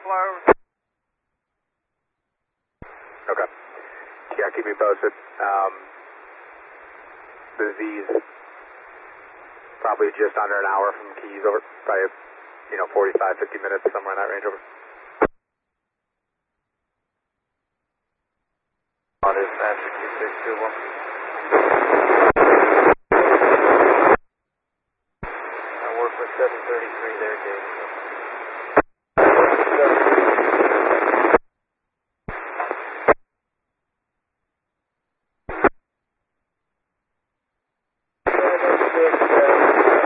close. Okay. Yeah, keep me posted. The Z's probably just under an hour from Keys over. Probably, 45, 50 minutes, somewhere in that range over. On his Patrick 2621. I work for 733 there, Dave.